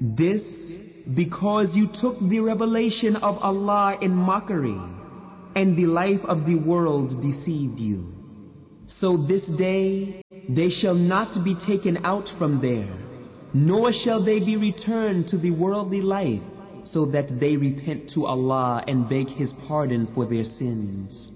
This because you took the revelation of Allah in mockery, and the life of the world deceived you. So this day they shall not be taken out from there, nor shall they be returned to the worldly life, so that they repent to Allah and beg His pardon for their sins.